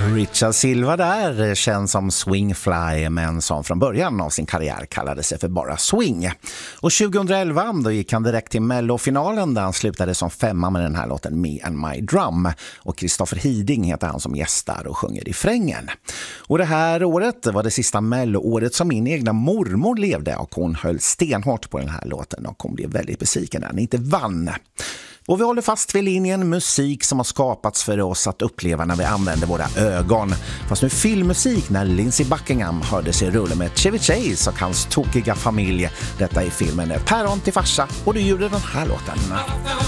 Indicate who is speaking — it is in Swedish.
Speaker 1: Richard Silva där, känd som Swingfly, men som från början av sin karriär kallade sig för bara Swing. Och 2011 då gick han direkt till Mello-finalen där han slutade som 5:a med den här låten Me and My Drum. Och Kristoffer Hiding heter han som gästar och sjunger i frängen. Och det här året var det sista Mello-året som min egna mormor levde, och hon höll stenhårt på den här låten och hon blev väldigt besviken när han inte vann. Och vi håller fast vid linjen musik som har skapats för oss att uppleva när vi använder våra ögon. Fast nu filmmusik när Lindsey Buckingham hörde sig rulla med Chevy Chase och hans tokiga familj. Detta är filmen Päron till farsa, och du gjorde den här låten.